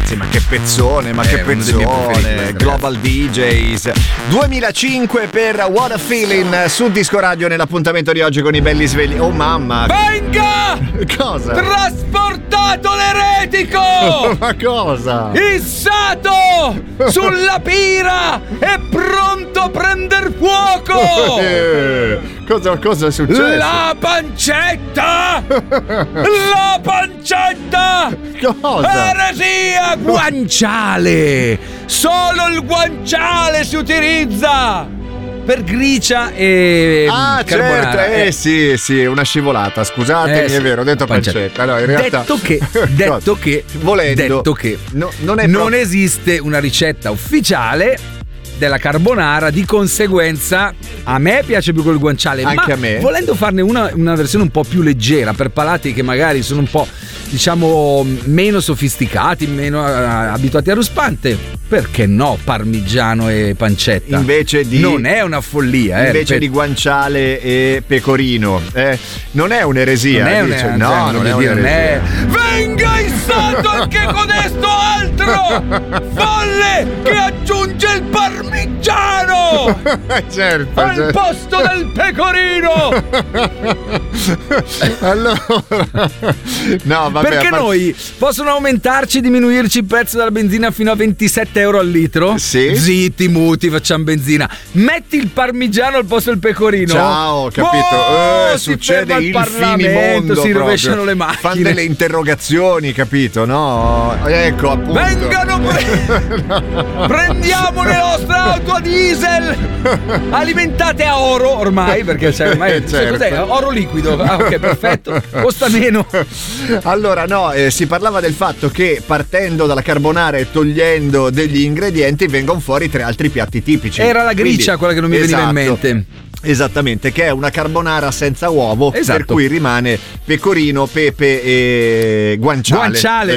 ragazzi, ma che pezzone, Global DJs 2005 per What a Feeling su Disco Radio, nell'appuntamento di oggi con i belli svegli. Oh mamma, venga! Cosa? Trasportato l'eretico! Ma cosa? Issato sulla pira e pronto a prender fuoco! Cosa è successo? La pancetta! La pancetta! Cosa? Eresia! Guanciale! Solo il guanciale si utilizza per gricia e carbonara. Certo, sì, una scivolata, scusatemi, sì. È vero, ho detto pancetta. No, in realtà detto che non esiste una ricetta ufficiale della carbonara, di conseguenza a me piace più col guanciale, anche ma a me, volendo farne una versione un po' più leggera per palati che magari sono un po', diciamo, meno sofisticati, meno abituati a ruspante, perché no parmigiano e pancetta? Invece di, non è una follia, invece di guanciale e pecorino, non è un'eresia, non è un'eresia. Venga issato anche codesto altro folle che aggiunge il parmigiano certo, al posto del pecorino. Allora no, vabbè, perché noi possono aumentarci, diminuirci il prezzo della benzina fino a 27 euro al litro. Sì. Zitti muti, facciamo benzina. Metti il parmigiano al posto del pecorino. Ciao, capito? Succede il finimondo, si rovesciano le macchine, fanno delle interrogazioni, capito? No, ecco, appunto. Vengano prendiamo le nostre auto a diesel alimentate a oro ormai, perché c'è ormai certo. Cos'è? Oro liquido. Ok, perfetto, costa meno. Allora no, si parlava del fatto che partendo dalla carbonara e togliendo degli ingredienti vengono fuori 3 altri piatti tipici. Era la gricia quella che non mi veniva in mente. Esattamente, che è una carbonara senza uovo, per cui rimane pecorino, pepe e guanciale.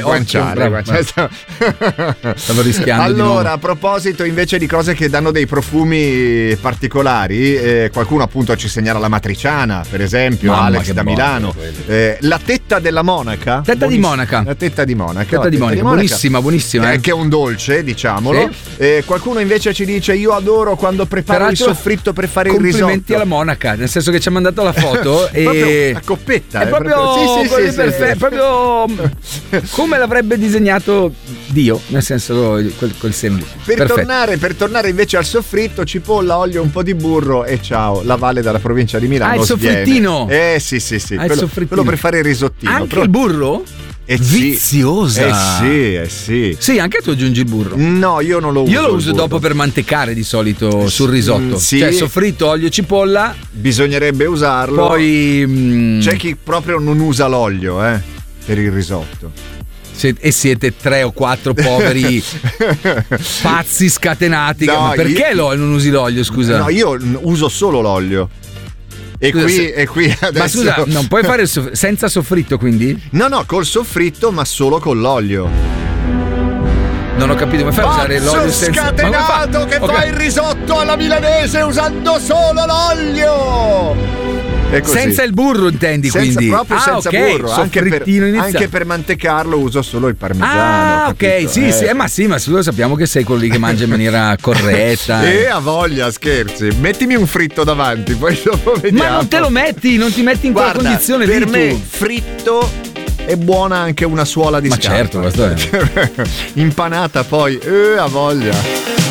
Stavo rischiando. Allora, a proposito invece di cose che danno dei profumi particolari, qualcuno appunto ci segnala la matriciana, per esempio. Mamma, Alex da Milano, la tetta della monaca. La tetta di monaca, buonissima. Che è un dolce, diciamolo. Sì. Qualcuno invece ci dice: io adoro quando preparo il soffritto per fare il risotto. Alla monaca, nel senso che ci ha mandato la foto e a coppetta, è proprio proprio come l'avrebbe disegnato Dio, nel senso quel sembro. Per tornare invece al soffritto, cipolla, olio, un po' di burro e ciao, la Valle dalla provincia di Milano. Il soffrittino. Sì. Quello per fare il risottino. Anche il burro? Viziosa. Sì. Sì, anche tu aggiungi il burro. No, io non lo uso. Io lo uso dopo per mantecare di solito sul risotto. Sì. Cioè soffritto, olio, cipolla. Bisognerebbe usarlo. Poi c'è chi proprio non usa l'olio per il risotto. E siete 3 o 4 poveri pazzi scatenati. No, ma perché non usi l'olio, scusa? No, io uso solo l'olio. E qui adesso. Ma scusa, non puoi fare senza soffritto, quindi? No, col soffritto, ma solo con l'olio. Non ho capito, come fai a usare l'olio senza? Scatenato che fa il risotto alla milanese usando solo l'olio. Senza il burro intendi, quindi? Proprio senza burro, anche per mantecarlo uso solo il parmigiano. Ok, sì, ma lo sappiamo che sei quello lì che mangia in maniera corretta. A voglia, scherzi. Mettimi un fritto davanti, poi dopo vediamo. Ma non te lo metti, non ti metti in quella condizione. Per me fritto è buona anche una suola di scarpa. Ma certo, questo è. Impanata poi, a voglia.